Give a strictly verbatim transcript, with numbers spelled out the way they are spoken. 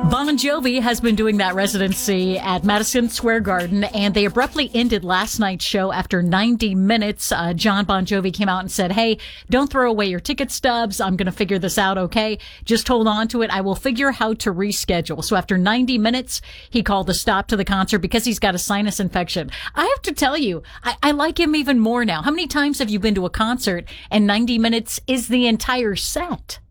Bon Jovi has been doing that residency at Madison Square Garden, and they abruptly ended last night's show after ninety minutes. Uh, John Bon Jovi came out and said, hey, don't throw away your ticket stubs. I'm going to figure this out, okay? Just hold on to it. I will figure how to reschedule. So after ninety minutes, he called a stop to the concert because he's got a sinus infection. I have to tell you, I, I like him even more now. How many times have you been to a concert and ninety minutes is the entire set?